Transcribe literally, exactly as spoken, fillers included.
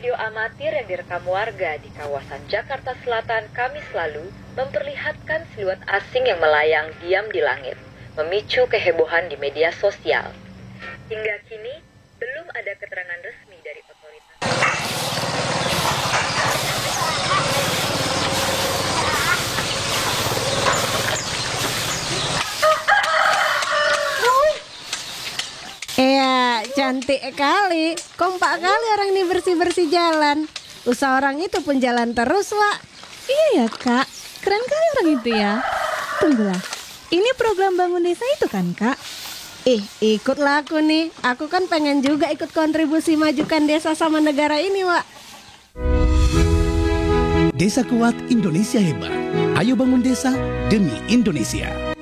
video amatir yang direkam warga di kawasan Jakarta Selatan Kamis lalu memperlihatkan siluet asing yang melayang diam di langit, memicu kehebohan di media sosial. Hingga kini, belum ada keterangan resmi dari otoritas. Iya, cantik kali. Kompak kali orang ini bersih-bersih jalan. Usaha orang itu pun jalan terus, Wak. Iya ya, Kak. Keren kali orang itu ya. Tunggulah. Ini program bangun desa itu kan, Kak? Ih, ikutlah aku nih. Aku kan pengen juga ikut kontribusi majukan desa sama negara ini, Wak. Desa Kuat, Indonesia Hebat. Ayo bangun desa demi Indonesia.